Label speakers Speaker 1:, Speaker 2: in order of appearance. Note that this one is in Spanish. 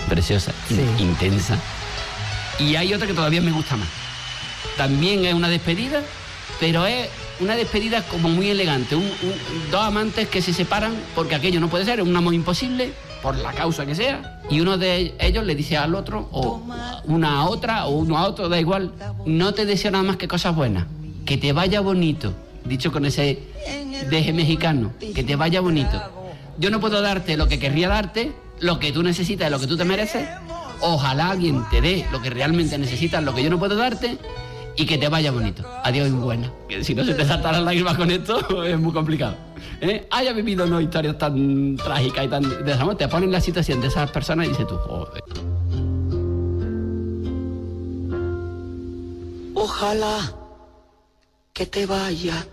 Speaker 1: preciosa,
Speaker 2: Sí.
Speaker 1: intensa. Y hay otra que todavía me gusta más. También es una despedida, pero es una despedida como muy elegante. Dos amantes que se separan porque aquello no puede ser, es un amor imposible, por la causa que sea. Y uno de ellos le dice al otro, o una a otra, o uno a otro, da igual, no te deseo nada más que cosas buenas. Que te vaya bonito. Dicho con ese deje mexicano, que te vaya bonito. Yo no puedo darte lo que querría darte, lo que tú necesitas, lo que tú te mereces. Ojalá alguien te dé lo que realmente necesitas, lo que yo no puedo darte, y que te vaya bonito. Adiós y buena. Que si no se te saltan las lágrimas con esto, es muy complicado. Haya vivido no historias tan trágicas y tan de desamor, te ponen en la situación de esas personas y dices tú, joder.
Speaker 3: Ojalá que te vaya